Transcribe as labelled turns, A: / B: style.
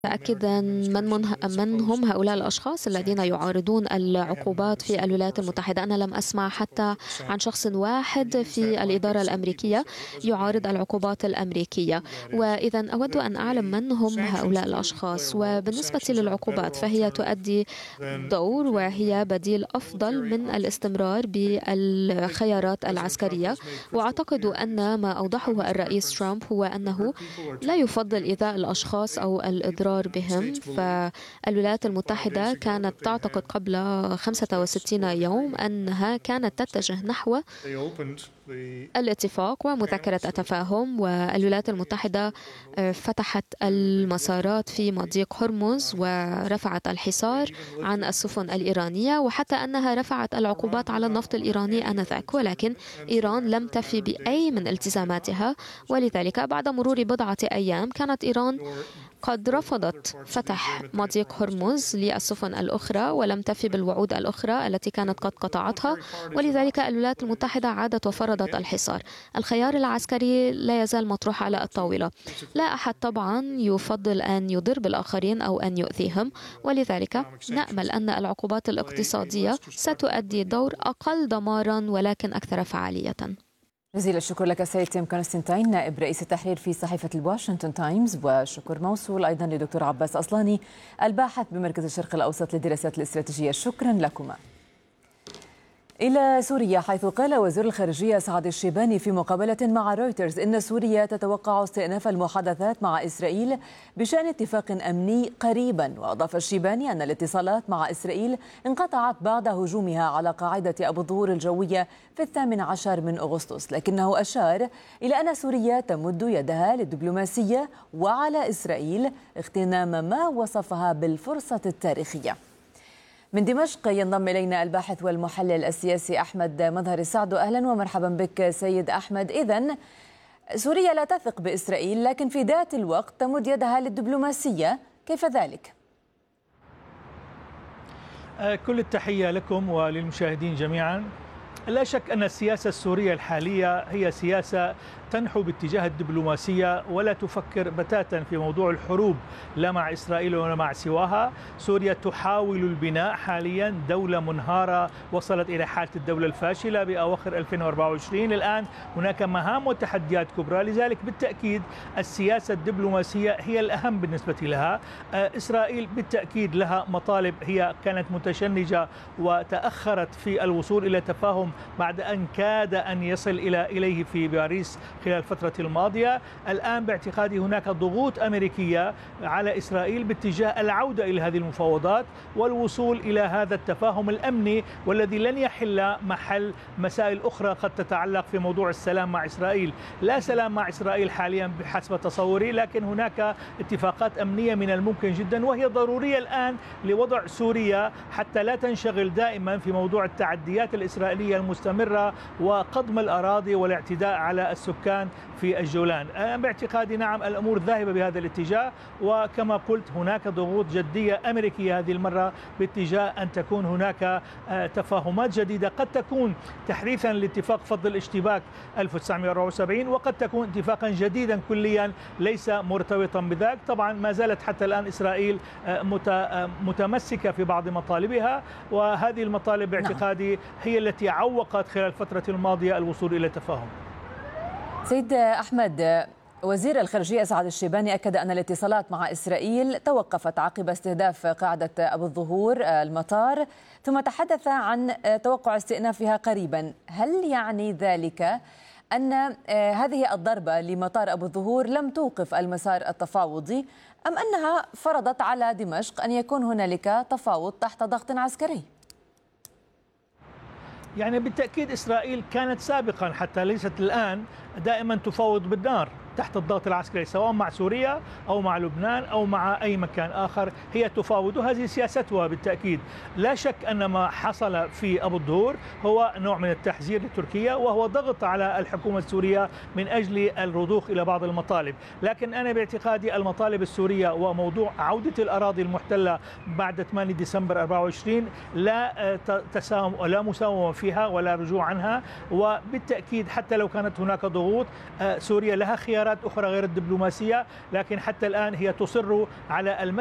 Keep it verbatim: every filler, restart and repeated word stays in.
A: متأكدا من, منه من هم هؤلاء الأشخاص الذين يعارضون العقوبات في الولايات المتحدة. أنا لم أسمع حتى عن شخص واحد في الإدارة الأمريكية يعارض العقوبات الأمريكية، وإذا أود أن أعلم من هم هؤلاء الأشخاص. وبالنسبة للعقوبات فهي تؤدي دور وهي بديل أفضل من الاستمرار بالخيارات العسكرية، وأعتقد أن ما أوضحه الرئيس ترامب هو أنه لا يفضل إيذاء الأشخاص أو الإضرار بهم. فالولايات المتحدة كانت تعتقد قبل خمسة وستين يوم أنها كانت تتجه نحو الاتفاق ومذكرة التفاهم، والولايات المتحدة فتحت المسارات في مضيق هرمز ورفعت الحصار عن السفن الإيرانية، وحتى أنها رفعت العقوبات على النفط الإيراني آنذاك، ولكن إيران لم تفي بأي من التزاماتها. ولذلك بعد مرور بضعة أيام كانت إيران قد رفضت فتح مضيق هرمز للسفن الأخرى ولم تفي بالوعود الأخرى التي كانت قد قطعتها، ولذلك الولايات المتحدة عادت وفرضت الحصار. الخيار العسكري لا يزال مطروح على الطاولة. لا أحد طبعا يفضل أن يضر بالآخرين أو أن يؤذيهم، ولذلك نأمل أن العقوبات الاقتصادية ستؤدي دور أقل دمارا ولكن أكثر فعالية.
B: جزيل الشكر لك سيد تيم كونستانتين، نائب رئيس التحرير في صحيفة الواشنطن تايمز، وشكر موصول أيضا لدكتور عباس أصلاني الباحث بمركز الشرق الأوسط للدراسات الاستراتيجية. شكرا لكما. إلى سوريا، حيث قال وزير الخارجية سعد الشيباني في مقابلة مع رويترز إن سوريا تتوقع استئناف المحادثات مع إسرائيل بشأن اتفاق أمني قريبا. وأضاف الشيباني أن الاتصالات مع إسرائيل انقطعت بعد هجومها على قاعدة أبو الظهور الجوية في الثامن عشر من أغسطس، لكنه أشار إلى أن سوريا تمد يدها للدبلوماسية وعلى إسرائيل اغتنام ما وصفها بالفرصة التاريخية. من دمشق ينضم إلينا الباحث والمحلل السياسي أحمد مظهر السعد. أهلا ومرحبا بك سيد أحمد. إذن سوريا لا تثق بإسرائيل لكن في ذات الوقت تمد يدها للدبلوماسية، كيف ذلك؟
C: كل التحية لكم وللمشاهدين جميعا. لا شك أن السياسة السورية الحالية هي سياسة تنحو باتجاه الدبلوماسية ولا تفكر بتاتا في موضوع الحروب لا مع إسرائيل ولا مع سواها. سوريا تحاول البناء حاليا دولة منهارة وصلت إلى حالة الدولة الفاشلة بأواخر ألفين وأربعة وعشرين. الآن هناك مهام وتحديات كبرى، لذلك بالتأكيد السياسة الدبلوماسية هي الأهم بالنسبة لها. إسرائيل بالتأكيد لها مطالب، هي كانت متشنجة وتأخرت في الوصول إلى تفاهم بعد أن كاد أن يصل إلى إليه في باريس خلال الفترة الماضية. الآن باعتقادي هناك ضغوط أمريكية على إسرائيل باتجاه العودة إلى هذه المفاوضات والوصول إلى هذا التفاهم الأمني، والذي لن يحل محل مسائل أخرى قد تتعلق في موضوع السلام مع إسرائيل. لا سلام مع إسرائيل حاليا بحسب تصوري، لكن هناك اتفاقات أمنية من الممكن جدا وهي ضرورية الآن لوضع سوريا حتى لا تنشغل دائما في موضوع التعديات الإسرائيلية المستمرة وقضم الأراضي والاعتداء على السكان في الجولان. باعتقادي نعم الأمور ذاهبة بهذا الاتجاه، وكما قلت هناك ضغوط جدية أمريكية هذه المرة باتجاه أن تكون هناك تفاهمات جديدة، قد تكون تحديثا لاتفاق فض الاشتباك ألف وتسعمئة وأربعة وسبعين وقد تكون اتفاقا جديدا كليا ليس مرتبطا بذاك. طبعا ما زالت حتى الآن إسرائيل متمسكة في بعض مطالبها، وهذه المطالب باعتقادي هي التي عوقت خلال الفترة الماضية الوصول إلى تفاهم.
B: سيد أحمد، وزير الخارجية سعد الشيباني أكد أن الاتصالات مع إسرائيل توقفت عقب استهداف قاعدة أبو الظهور المطار، ثم تحدث عن توقع استئنافها قريبا. هل يعني ذلك أن هذه الضربة لمطار أبو الظهور لم توقف المسار التفاوضي، أم أنها فرضت على دمشق أن يكون هنالك تفاوض تحت ضغط عسكري؟
C: يعني بالتأكيد إسرائيل كانت سابقا حتى ليست الآن دائما تفاوض بالنار تحت الضغط العسكري، سواء مع سوريا أو مع لبنان أو مع أي مكان آخر هي تفاوض، هذه سياستها بالتأكيد. لا شك أن ما حصل في أبو الظهور هو نوع من التحذير لتركيا وهو ضغط على الحكومة السورية من أجل الرضوخ إلى بعض المطالب، لكن أنا باعتقادي المطالب السورية وموضوع عودة الأراضي المحتلة بعد ثمانية ديسمبر أربعة وعشرين لا تساوم ولا مساومة فيها ولا رجوع عنها، وبالتأكيد حتى لو كانت هناك ضغوط سوريا لها خيار خيارات أخرى غير الدبلوماسية، لكن حتى الآن هي تصر على المسألة